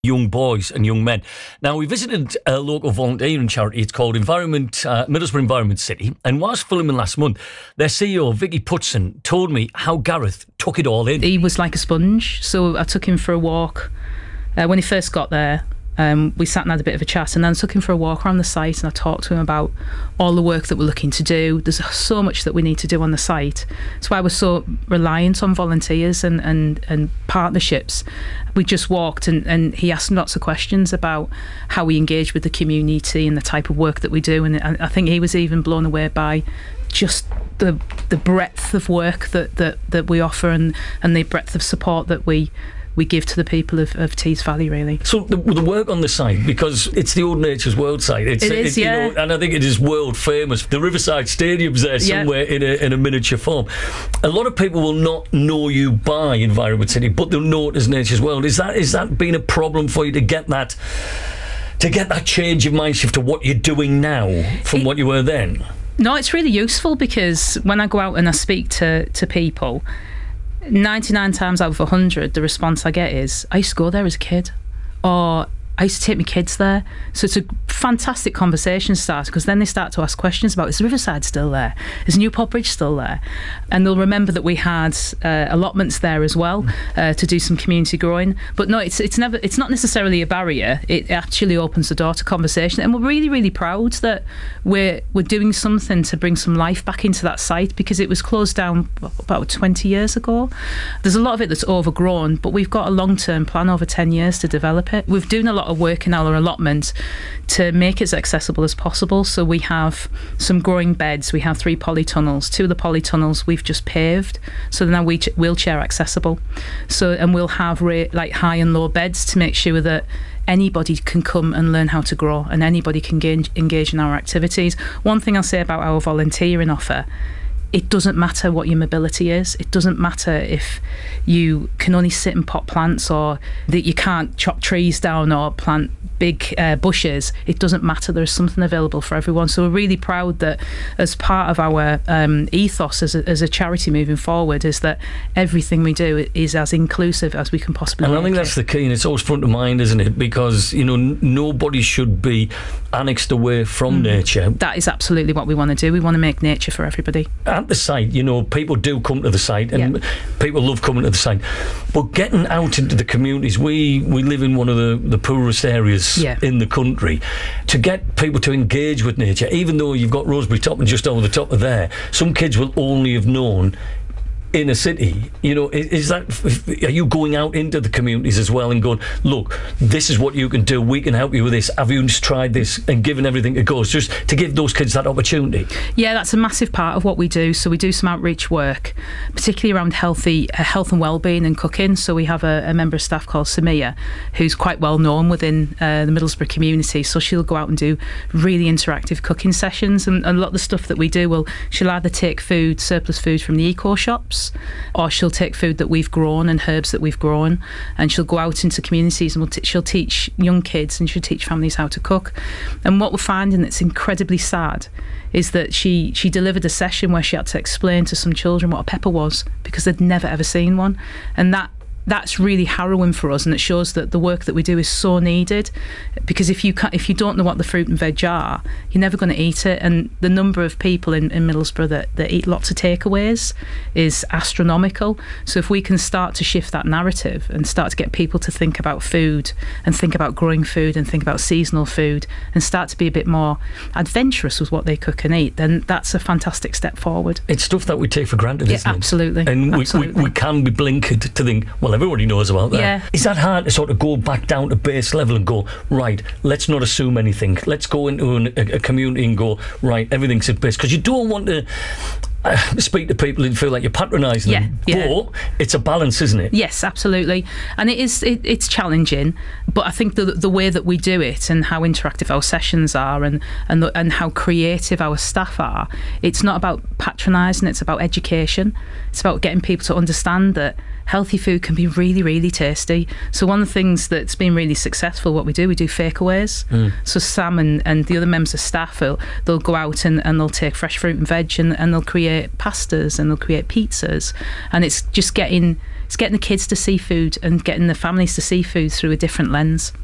young boys and young men. Now, we visited a local volunteering charity. It's called Middlesbrough Environment City. And whilst filming last month, their CEO, Vicky Putson, told me how Gareth took it all in. He was like a sponge. So I took him for a walk. When he first got there, we sat and had a bit of a chat, and then I took him for a walk around the site, and I talked to him about all the work that we're looking to do. There's so much that we need to do on the site. That's why we're so reliant on volunteers and partnerships. We just walked, and he asked lots of questions about how we engage with the community and the type of work that we do, and I think he was even blown away by just the breadth of work that we offer and the breadth of support that we give to the people of Tees Valley, really. So the work on the site, because it's the Old Nature's World site. It is, yeah. You know, and I think it is world famous. The Riverside Stadium's there somewhere in a miniature form. A lot of people will not know you by Environment City, but they'll know it as Nature's World. Is that been a problem for you to get that change of mind shift to what you're doing now from what you were then? No, it's really useful, because when I go out and I speak to people, 99 times out of 100 the response I get is, I used to go there as a kid, or I used to take my kids there. So it's a fantastic conversation starter, because then they start to ask questions about, is Riverside still there? Is Newport Bridge still there? And they'll remember that we had allotments there as well to do some community growing. But no, it's not necessarily a barrier. It actually opens the door to conversation, and we're really, really proud that we're doing something to bring some life back into that site, because it was closed down about 20 years ago. There's a lot of it that's overgrown, but we've got a long-term plan over 10 years to develop it. We've doing a lot of work in our allotment to make it as accessible as possible. So we have some growing beds. We have 3 polytunnels. 2 of the polytunnels we've just paved, so they're now wheelchair accessible. So, and we'll have high and low beds to make sure that anybody can come and learn how to grow, and anybody can engage in our activities. One thing I'll say about our volunteering offer: it doesn't matter what your mobility is. It doesn't matter if you can only sit and pot plants, or that you can't chop trees down or plant big bushes. It doesn't matter. There's something available for everyone. So we're really proud that as part of our ethos as a charity moving forward is that everything we do is as inclusive as we can possibly make. And I think that's the key, and it's always front of mind, isn't it? Because, you know, nobody should be annexed away from nature. That is absolutely what we want to do. We want to make nature for everybody. At the site, you know, people do come to the site, and people love coming to the site. But getting out into the communities, we live in one of the poorest areas in the country. To get people to engage with nature, even though you've got Rosebery Top and just over the top of there, some kids will only have known in a city. You know, are you going out into the communities as well and going, look, this is what you can do, we can help you with this, have you just tried this, and given everything it goes, just to give those kids that opportunity? Yeah, that's a massive part of what we do. So we do some outreach work, particularly around health and wellbeing and cooking. So we have a member of staff called Samia, who's quite well known within the Middlesbrough community. So she'll go out and do really interactive cooking sessions, and a lot of the stuff that we do, she'll either take surplus food from the eco shops, or she'll take food that we've grown and herbs that we've grown, and she'll go out into communities and she'll teach young kids and she'll teach families how to cook. And what we're finding that's incredibly sad is that she delivered a session where she had to explain to some children what a pepper was, because they'd never ever seen one. And that's really harrowing for us, and it shows that the work that we do is so needed, because if you don't know what the fruit and veg are, you're never going to eat it. And the number of people in Middlesbrough that eat lots of takeaways is astronomical. So if we can start to shift that narrative and start to get people to think about food and think about growing food and think about seasonal food and start to be a bit more adventurous with what they cook and eat, then that's a fantastic step forward. It's stuff that we take for granted, isn't it? Absolutely. And absolutely. We can be blinkered to think, well, everybody knows about that. Yeah. Is that hard to sort of go back down to base level and go, right, let's not assume anything. Let's go into a community and go, right, everything's at base. Because you don't want to speak to people and feel like you're patronising them. But it's a balance, isn't it? Yes, absolutely. And it's challenging, but I think the way that we do it and how interactive our sessions are and how creative our staff are, it's not about patronising, it's about education. It's about getting people to understand that healthy food can be really, really tasty. So one of the things that's been really successful, what we do fakeaways. So Sam and the other members of staff, they'll go out and they'll take fresh fruit and veg and they'll create pastas and they'll create pizzas, and it's just getting the kids to see food and getting the families to see food through a different lens.